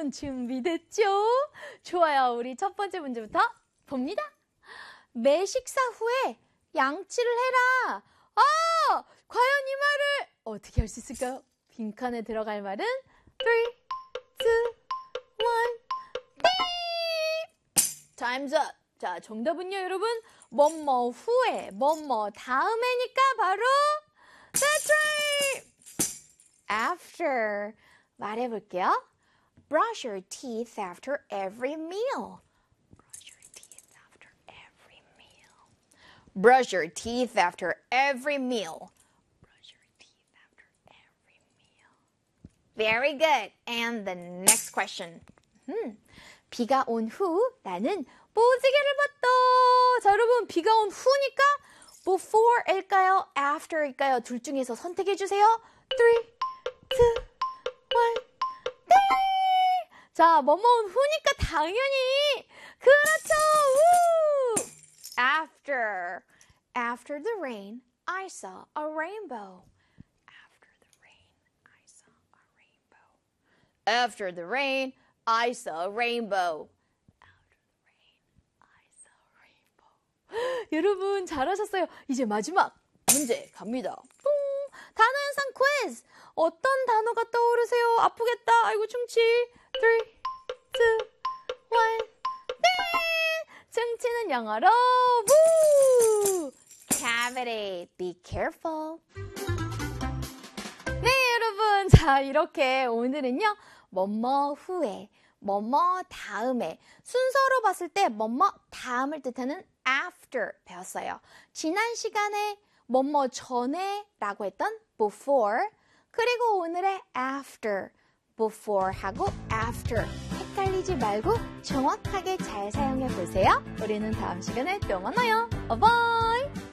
여러분 준비됐죠? 좋아요. 우리 첫 번째 문제부터 봅니다. 매 식사 후에 양치를 해라. 과연 이 말을 어떻게 할 수 있을까요? 빈칸에 들어갈 말은 3, 2, 1, 띵! Time's up. 자, 정답은요, 여러분. 뭐뭐 후에, 뭐뭐 다음에니까 바로 That's right! After. 말해볼게요. Brush your teeth after every meal. Brush your teeth after every meal. Brush your teeth after every meal. Brush your teeth after every meal. Very good. And the next question. 비가 온 후 나는 무지개를 봤다. 자, 여러분 비가 온 후니까 before일까요? after일까요? 둘 중에서 선택해 주세요. 3, 2, 1, 네! 자, 뭐뭐 온 후니까 당연히 그렇죠. 우! After the rain, I saw a rainbow. After the rain, I saw a rainbow. After the rain, I saw a rainbow. 여러분 잘하셨어요. 이제 마지막 문제 갑니다. 뿡! 단어 연상 퀴즈. 어떤 단어가 떠오르세요? 아프겠다. 아이고 충치. 3, 2, 1. 네! 충치는 영어로 우! Cavity. Be careful. 네, 여러분. 자, 이렇게 오늘은요. 뭐뭐 후에, 뭐뭐 다음에 순서로 봤을 때 뭐뭐 다음을 뜻하는 after 배웠어요. 지난 시간에 뭐뭐 전에 라고 했던 before, 그리고 오늘의 after, before하고 after 헷갈리지 말고 정확하게 잘 사용해 보세요. 우리는 다음 시간에 또 만나요. Bye!